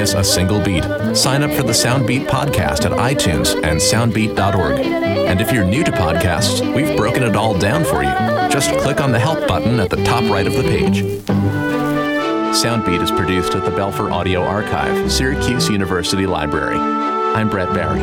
miss a single beat. Sign up for the Soundbeat podcast at iTunes and soundbeat.org. And if you're new to podcasts, we've broken it all down for you. Just click on the help button at the top right of the page. Soundbeat is produced at the Belfer Audio Archive, Syracuse University Library. I'm Brett Barry.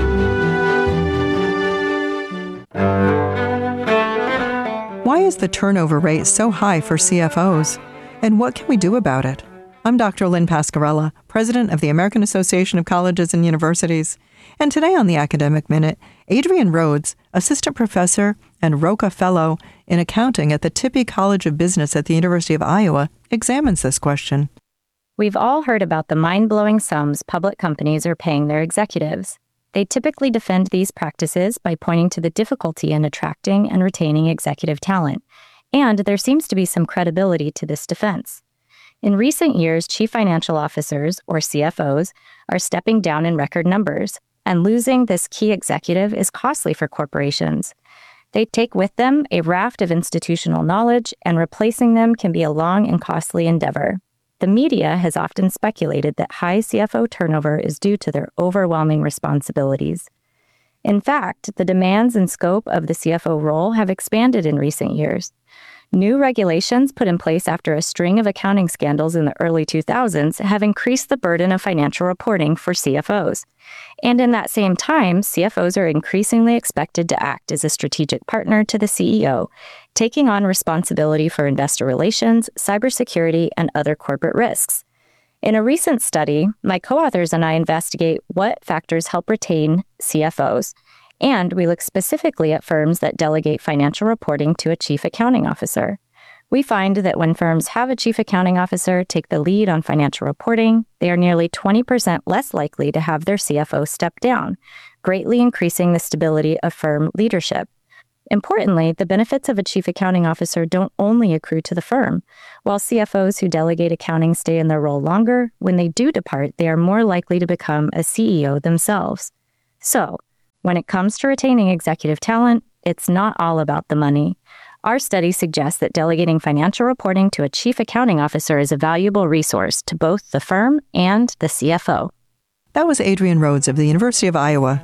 Why is the turnover rate so high for CFOs? And what can we do about it? I'm Dr. Lynn Pascarella, president of the American Association of Colleges and Universities. And today on the Academic Minute, Adrian Rhodes, assistant professor and Roca Fellow in accounting at the Tippie College of Business at the University of Iowa, examines this question. We've all heard about the mind-blowing sums public companies are paying their executives. They typically defend these practices by pointing to the difficulty in attracting and retaining executive talent, and there seems to be some credibility to this defense. In recent years, chief financial officers, or CFOs, are stepping down in record numbers, and losing this key executive is costly for corporations. They take with them a raft of institutional knowledge, and replacing them can be a long and costly endeavor. The media has often speculated that high CFO turnover is due to their overwhelming responsibilities. In fact, the demands and scope of the CFO role have expanded in recent years. New regulations put in place after a string of accounting scandals in the early 2000s have increased the burden of financial reporting for CFOs. And in that same time, CFOs are increasingly expected to act as a strategic partner to the CEO, taking on responsibility for investor relations, cybersecurity, and other corporate risks. In a recent study, my co-authors and I investigate what factors help retain CFOs, and we look specifically at firms that delegate financial reporting to a chief accounting officer. We find that when firms have a chief accounting officer take the lead on financial reporting, they are nearly 20% less likely to have their CFO step down, greatly increasing the stability of firm leadership. Importantly, the benefits of a chief accounting officer don't only accrue to the firm. While CFOs who delegate accounting stay in their role longer, when they do depart, they are more likely to become a CEO themselves. So, when it comes to retaining executive talent, it's not all about the money. Our study suggests that delegating financial reporting to a chief accounting officer is a valuable resource to both the firm and the CFO. That was Adrian Rhodes of the University of Iowa.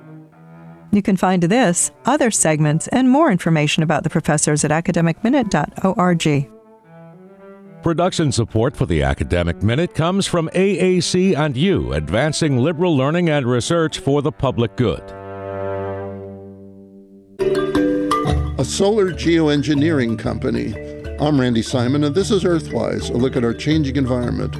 You can find this, other segments, and more information about the professors at academicminute.org. Production support for the Academic Minute comes from AAC and U, advancing liberal learning and research for the public good. A solar geoengineering company. I'm Randy Simon, and this is Earthwise, a look at our changing environment.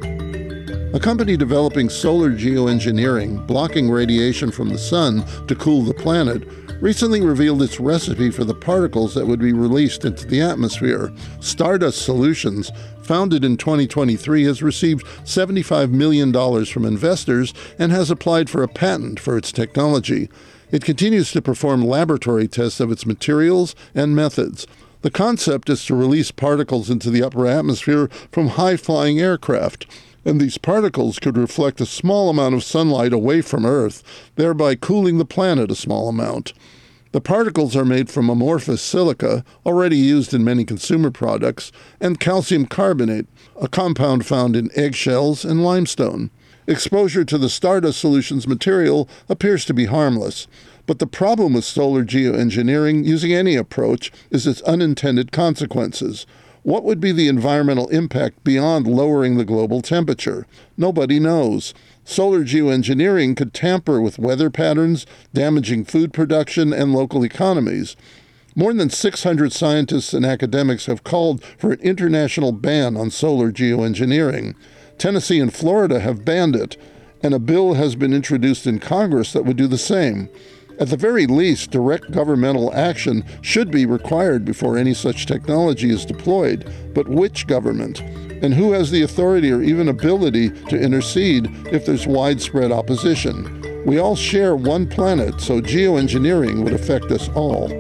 A company developing solar geoengineering, blocking radiation from the sun to cool the planet, recently revealed its recipe for the particles that would be released into the atmosphere. Stardust Solutions, founded in 2023, has received $75 million from investors and has applied for a patent for its technology. It continues to perform laboratory tests of its materials and methods. The concept is to release particles into the upper atmosphere from high-flying aircraft, and these particles could reflect a small amount of sunlight away from Earth, thereby cooling the planet a small amount. The particles are made from amorphous silica, already used in many consumer products, and calcium carbonate, a compound found in eggshells and limestone. Exposure to the Stardust Solutions material appears to be harmless, but the problem with solar geoengineering using any approach is its unintended consequences. What would be the environmental impact beyond lowering the global temperature? Nobody knows. Solar geoengineering could tamper with weather patterns, damaging food production and local economies. More than 600 scientists and academics have called for an international ban on solar geoengineering. Tennessee and Florida have banned it, and a bill has been introduced in Congress that would do the same. At the very least, direct governmental action should be required before any such technology is deployed. But which government? And who has the authority or even ability to intercede if there's widespread opposition? We all share one planet, so geoengineering would affect us all.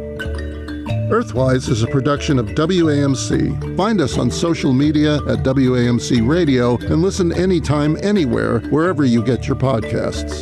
Earthwise is a production of WAMC. Find us on social media at WAMC Radio and listen anytime, anywhere, wherever you get your podcasts.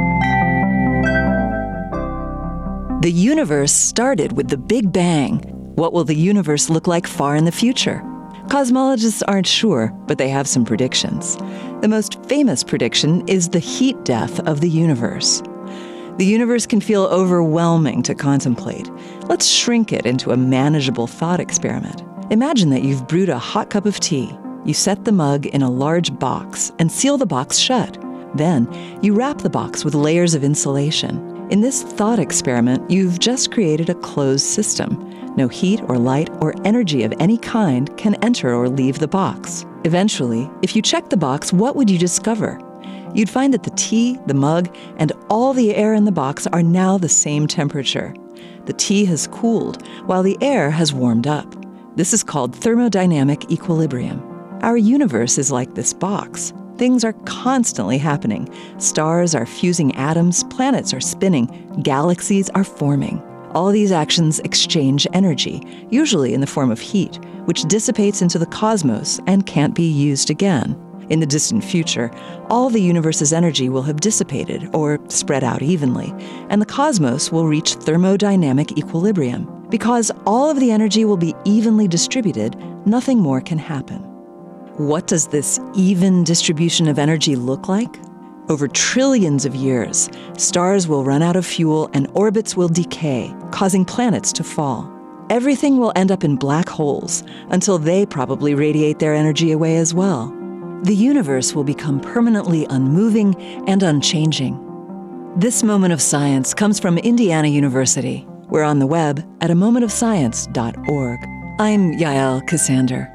The universe started with the Big Bang. What will the universe look like far in the future? Cosmologists aren't sure, but they have some predictions. The most famous prediction is the heat death of the universe. The universe can feel overwhelming to contemplate. Let's shrink it into a manageable thought experiment. Imagine that you've brewed a hot cup of tea. You set the mug in a large box and seal the box shut. Then, you wrap the box with layers of insulation. In this thought experiment, you've just created a closed system. No heat or light or energy of any kind can enter or leave the box. Eventually, if you check the box, what would you discover? You'd find that the tea, the mug, and all the air in the box are now the same temperature. The tea has cooled, while the air has warmed up. This is called thermodynamic equilibrium. Our universe is like this box. Things are constantly happening. Stars are fusing atoms, planets are spinning, galaxies are forming. All these actions exchange energy, usually in the form of heat, which dissipates into the cosmos and can't be used again. In the distant future, all the universe's energy will have dissipated or spread out evenly, and the cosmos will reach thermodynamic equilibrium. Because all of the energy will be evenly distributed, nothing more can happen. What does this even distribution of energy look like? Over trillions of years, stars will run out of fuel and orbits will decay, causing planets to fall. Everything will end up in black holes until they probably radiate their energy away as well. The universe will become permanently unmoving and unchanging. This moment of science comes from Indiana University. We're on the web at amomentofscience.org. I'm Yael Cassander.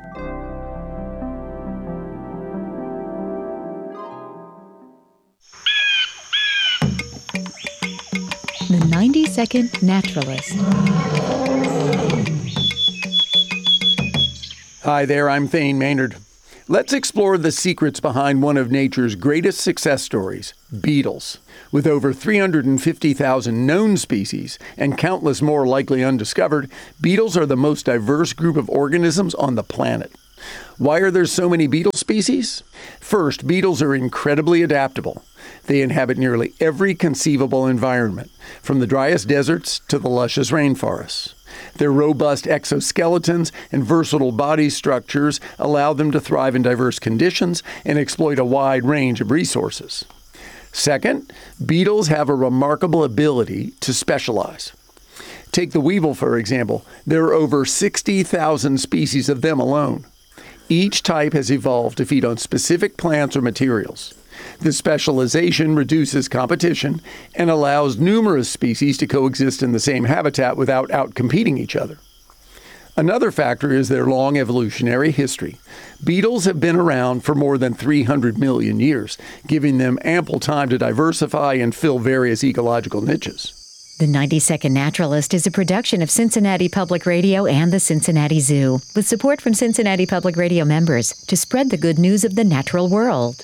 The 90-Second Naturalist. Hi there, I'm Thane Maynard. Let's explore the secrets behind one of nature's greatest success stories, beetles. With over 350,000 known species and countless more likely undiscovered, beetles are the most diverse group of organisms on the planet. Why are there so many beetle species? First, beetles are incredibly adaptable. They inhabit nearly every conceivable environment, from the driest deserts to the luscious rainforests. Their robust exoskeletons and versatile body structures allow them to thrive in diverse conditions and exploit a wide range of resources. Second, beetles have a remarkable ability to specialize. Take the weevil, for example. There are over 60,000 species of them alone. Each type has evolved to feed on specific plants or materials. This specialization reduces competition and allows numerous species to coexist in the same habitat without outcompeting each other. Another factor is their long evolutionary history. Beetles have been around for more than 300 million years, giving them ample time to diversify and fill various ecological niches. The 90-Second Naturalist is a production of Cincinnati Public Radio and the Cincinnati Zoo, with support from Cincinnati Public Radio members to spread the good news of the natural world.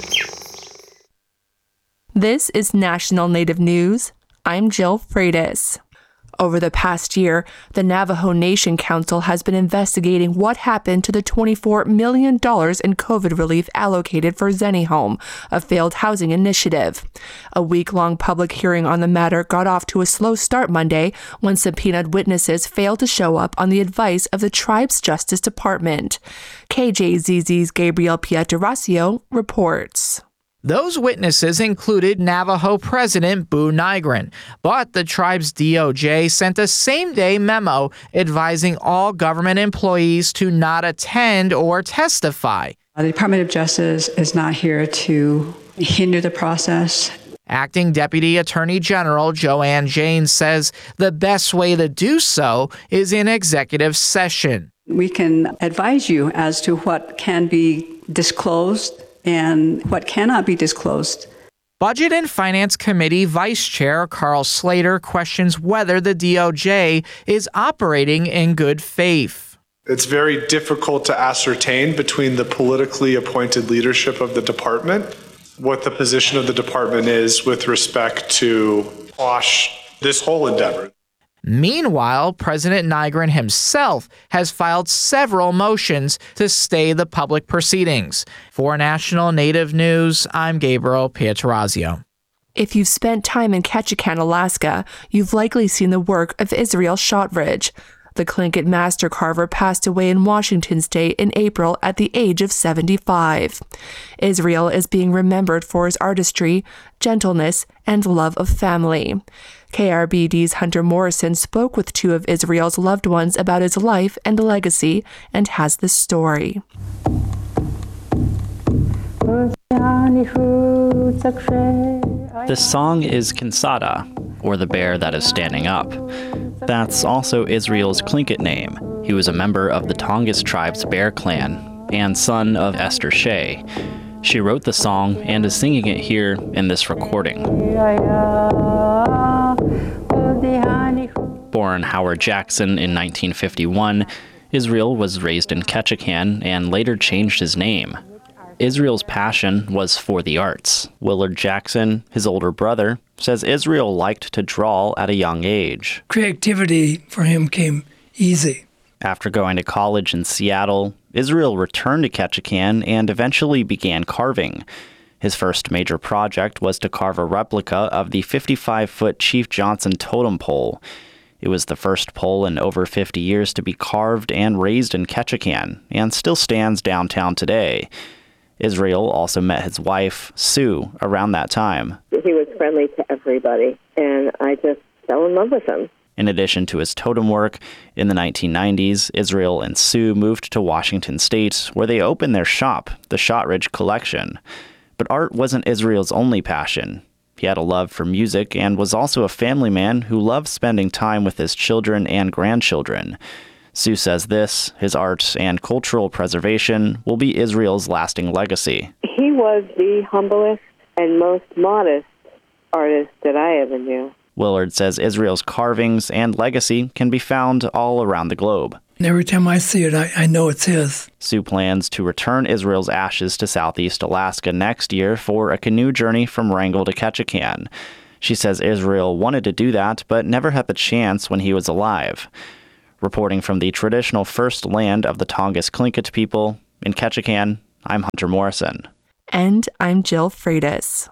This is National Native News. I'm Jill Freitas. Over the past year, the Navajo Nation Council has been investigating what happened to the $24 million in COVID relief allocated for Zenihome, a failed housing initiative. A week-long public hearing on the matter got off to a slow start Monday when subpoenaed witnesses failed to show up on the advice of the tribe's Justice Department. KJZZ's Gabriel Pietrasio reports. Those witnesses included Navajo President Boo Nygren, but the tribe's DOJ sent a same-day memo advising all government employees to not attend or testify. The Department of Justice is not here to hinder the process. Acting Deputy Attorney General Joanne Jaynes says the best way to do so is in executive session. We can advise you as to what can be disclosed and what cannot be disclosed. Budget and Finance Committee Vice Chair Carl Slater questions whether the DOJ is operating in good faith. It's very difficult to ascertain between the politically appointed leadership of the department what the position of the department is with respect to quash this whole endeavor. Meanwhile, President Nygren himself has filed several motions to stay the public proceedings. For National Native News, I'm Gabriel Pietrasio. If you've spent time in Ketchikan, Alaska, you've likely seen the work of Israel Shotridge. The Tlingit master carver passed away in Washington state in April at the age of 75. Israel is being remembered for his artistry, gentleness, and love of family. KRBD's Hunter Morrison spoke with two of Israel's loved ones about his life and legacy and has this story. This song is Kinsada, or the bear that is standing up. That's also Israel's Tlingit name. He was a member of the Tongass tribe's Bear Clan and son of Esther Shea. She wrote the song and is singing it here in this recording. Born Howard Jackson in 1951, Israel was raised in Ketchikan and later changed his name. Israel's passion was for the arts. Willard Jackson, his older brother, says Israel liked to draw at a young age. Creativity for him came easy. After going to college in Seattle, Israel returned to Ketchikan and eventually began carving. His first major project was to carve a replica of the 55-foot Chief Johnson totem pole. It was the first pole in over 50 years to be carved and raised in Ketchikan, and still stands downtown today. Israel also met his wife, Sue, around that time. He was friendly to everybody, and I just fell in love with him. In addition to his totem work, in the 1990s, Israel and Sue moved to Washington State, where they opened their shop, the Shotridge Collection. But art wasn't Israel's only passion. He had a love for music and was also a family man who loved spending time with his children and grandchildren. Sue says this, his art and cultural preservation, will be Israel's lasting legacy. He was the humblest and most modest artist that I ever knew. Willard says Israel's carvings and legacy can be found all around the globe. And every time I see it, I know it's his. Sue plans to return Israel's ashes to Southeast Alaska next year for a canoe journey from Wrangell to Ketchikan. She says Israel wanted to do that, but never had the chance when he was alive. Reporting from the traditional first land of the Tongass Tlingit people, in Ketchikan, I'm Hunter Morrison. And I'm Jill Freitas.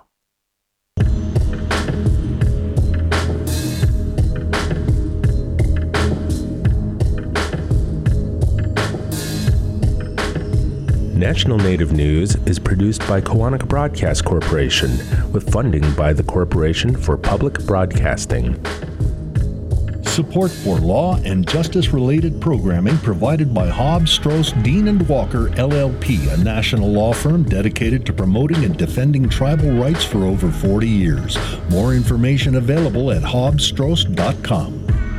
National Native News is produced by Koahnic Broadcast Corporation with funding by the Corporation for Public Broadcasting. Support for law and justice-related programming provided by Hobbs, Strauss, Dean & Walker, LLP, a national law firm dedicated to promoting and defending tribal rights for over 40 years. More information available at hobbsstrauss.com.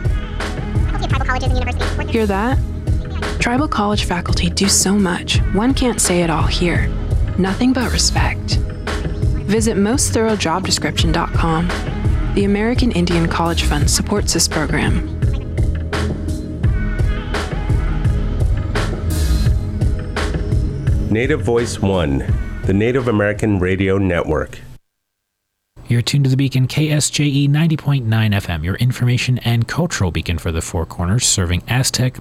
Hear that? Tribal college faculty do so much, one can't say it all here. Nothing but respect. Visit mostthoroughdescription.com. The American Indian College Fund supports this program. Native Voice One, the Native American Radio Network. You're tuned to the Beacon KSJE 90.9 FM, your information and cultural beacon for the Four Corners, serving Aztec.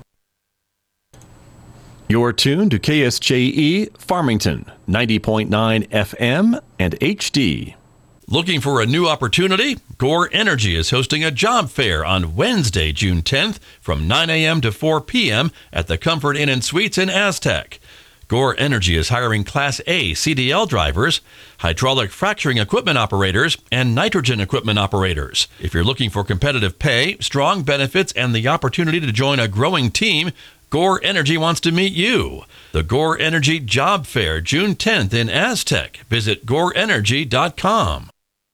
You're tuned to KSJE Farmington, 90.9 FM and HD. Looking for a new opportunity? Gore Energy is hosting a job fair on Wednesday, June 10th from 9 a.m. to 4 p.m. at the Comfort Inn and Suites in Aztec. Gore Energy is hiring Class A CDL drivers, hydraulic fracturing equipment operators, and nitrogen equipment operators. If you're looking for competitive pay, strong benefits, and the opportunity to join a growing team, Gore Energy wants to meet you. The Gore Energy Job Fair, June 10th in Aztec. Visit goreenergy.com.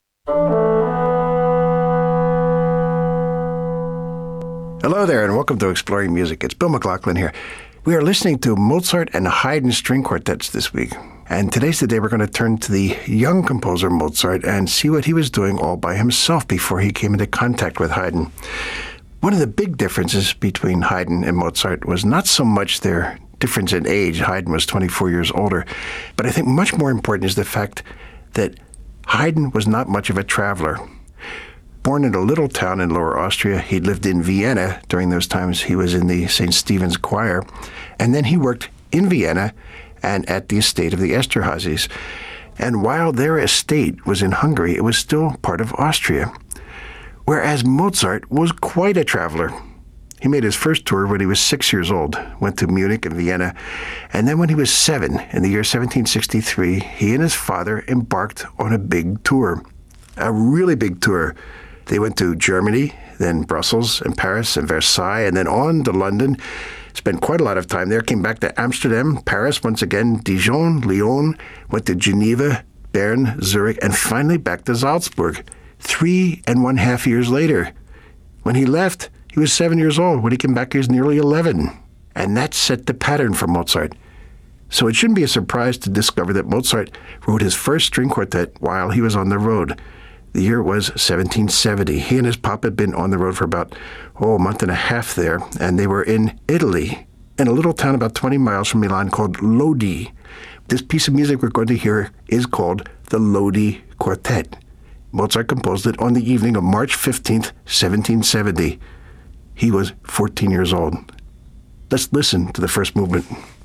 Hello there, and welcome to Exploring Music. It's Bill McLaughlin here. We are listening to Mozart and Haydn string quartets this week. And today's the day we're going to turn to the young composer Mozart and see what he was doing all by himself before he came into contact with Haydn. One of the big differences between Haydn and Mozart was not so much their difference in age. Haydn was 24 years older. But I think much more important is the fact that Haydn was not much of a traveler. Born in a little town in Lower Austria, he lived in Vienna. During those times, he was in the St. Stephen's Choir. And then he worked in Vienna and at the estate of the Esterházys. And while their estate was in Hungary, it was still part of Austria. Whereas Mozart was quite a traveler. He made his first tour when he was 6 years old, went to Munich and Vienna, and then when he was 7, in the year 1763, he and his father embarked on a big tour, a really big tour. They went to Germany, then Brussels and Paris and Versailles, and then on to London, spent quite a lot of time there, came back to Amsterdam, Paris once again, Dijon, Lyon, went to Geneva, Bern, Zurich, and finally back to Salzburg, 3.5 years later. When he left, he was 7 years old. When he came back, he was nearly 11. And that set the pattern for Mozart. So it shouldn't be a surprise to discover that Mozart wrote his first string quartet while he was on the road. The year was 1770. He and his pop had been on the road for about, a month and a half there, and they were in Italy, in a little town about 20 miles from Milan called Lodi. This piece of music we're going to hear is called the Lodi Quartet. Mozart composed it on the evening of March 15th, 1770. He was 14 years old. Let's listen to the first movement.